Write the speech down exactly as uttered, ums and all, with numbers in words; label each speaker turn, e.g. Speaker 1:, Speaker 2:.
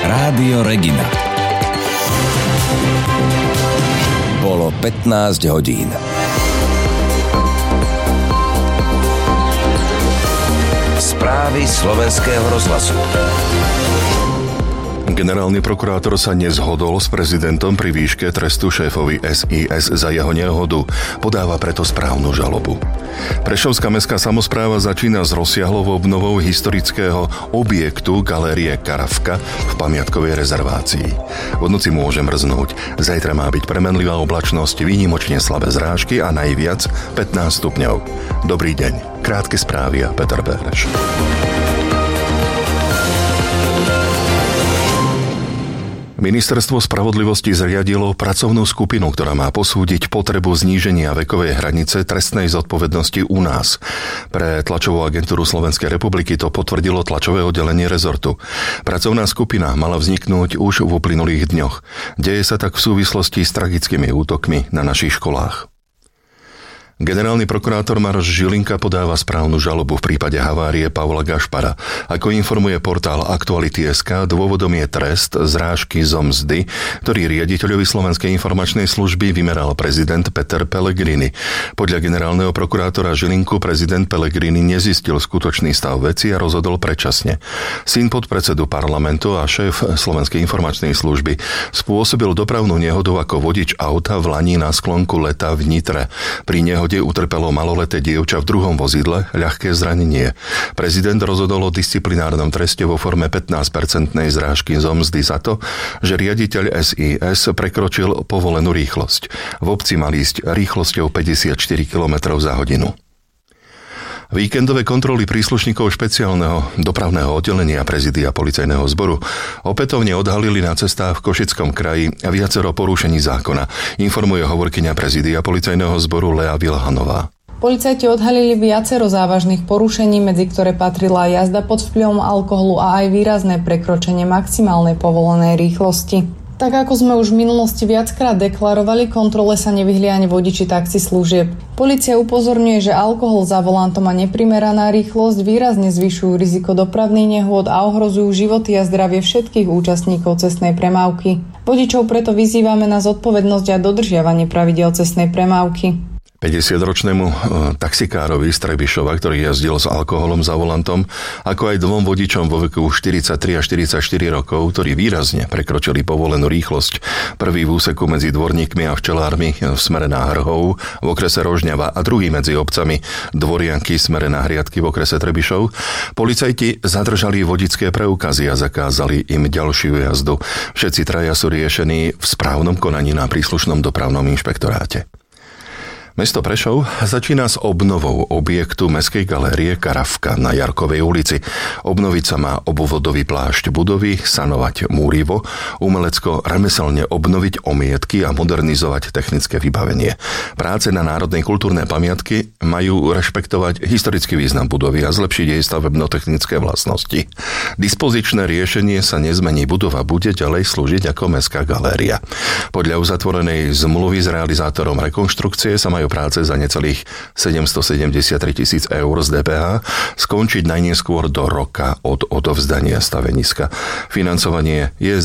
Speaker 1: Rádio Regina. Bolo pätnásť hodín. Správy slovenského rozhlasu.
Speaker 2: Generálny prokurátor sa nezhodol s prezidentom pri výške trestu šéfovi es í es za jeho nehodu. Podáva preto správnu žalobu. Prešovská mestská samospráva začína s rozsiahlou obnovou historického objektu Galérie Karavka v pamiatkovej rezervácii. V noci môže mrznúť. Zajtra má byť premenlivá oblačnosť, výnimočne slabé zrážky a najviac pätnásť stupňov. Dobrý deň. Krátke správy a Peter Béreš. Ministerstvo spravodlivosti zriadilo pracovnú skupinu, ktorá má posúdiť potrebu zníženia vekovej hranice trestnej zodpovednosti u nás. Pre tlačovú agentúru Slovenskej republiky to potvrdilo tlačové oddelenie rezortu. Pracovná skupina mala vzniknúť už v uplynulých dňoch. Deje sa tak v súvislosti s tragickými útokmi na našich školách. Generálny prokurátor Maroš Žilinka podáva správnu žalobu v prípade havárie Pavla Gašpara. Ako informuje portál Aktuality bodka es ká, dôvodom je trest zrážky zo mzdy, ktorý riaditeľovi Slovenskej informačnej služby vymeral prezident Peter Pellegrini. Podľa generálneho prokurátora Žilinku prezident Pellegrini nezistil skutočný stav veci a rozhodol predčasne. Syn podpredsedu parlamentu a šéf Slovenskej informačnej služby spôsobil dopravnú nehodu ako vodič auta v lani na sklonku leta v Nitre. Pri neho kde utrpelo maloleté dievča v druhom vozidle ľahké zranenie. Prezident rozhodol o disciplinárnom treste vo forme pätnásťpercentnej zrážky zo mzdy za to, že riaditeľ es í es prekročil povolenú rýchlosť. V obci mal ísť rýchlosťou päťdesiatštyri kilometrov za hodinu. Víkendové kontroly príslušníkov špeciálneho dopravného oddelenia prezídia policajného zboru opätovne odhalili na cestách v Košickom kraji viacero porušení zákona, informuje hovorkyňa prezídia policajného zboru Lea Vilhanová.
Speaker 3: Policajti odhalili viacero závažných porušení, medzi ktoré patrila jazda pod vplyvom alkoholu a aj výrazné prekročenie maximálnej povolenej rýchlosti. Tak ako sme už v minulosti viackrát deklarovali, kontrole sa nevyhli ani vodiči taxislúžieb. Polícia upozorňuje, že alkohol za volantom a neprimeraná rýchlosť výrazne zvyšujú riziko dopravných nehôd a ohrozujú životy a zdravie všetkých účastníkov cestnej premávky. Vodičov preto vyzývame na zodpovednosť a dodržiavanie pravidiel cestnej premávky.
Speaker 2: päťdesiatročnému taxikárovi z Trebišova, ktorý jazdil s alkoholom za volantom, ako aj dvom vodičom vo veku štyridsaťtri a štyridsaťštyri rokov, ktorí výrazne prekročili povolenú rýchlosť. Prvý v úseku medzi Dvorníkmi a Včelármi v smere na Hrhov v okrese Rožňava a druhý medzi obcami Dvorianky v smere na Hriadky v okrese Trebišov. Policajti zadržali vodické preukazy a zakázali im ďalšiu jazdu. Všetci traja sú riešení v správnom konaní na príslušnom dopravnom inšpektoráte. Mesto Prešov začína s obnovou objektu Mestskej galérie Karavka na Jarkovej ulici. Obnoviť sa má obvodový plášť budovy, sanovať múrivo, umelecko-remeselne obnoviť omietky a modernizovať technické vybavenie. Práce na národnej kultúrnej pamiatky majú rešpektovať historický význam budovy a zlepšiť jej stavebno-technické vlastnosti. Dispozičné riešenie sa nezmení, budova bude ďalej slúžiť ako Mestská galéria. Podľa uzatvorenej zmluvy s realizátorom rekonštrukcie sa majú práce za necelých sedemstosedemdesiattri tisíc eur z dé pé há skončiť najneskôr do roka od odovzdania staveniska. Financovanie je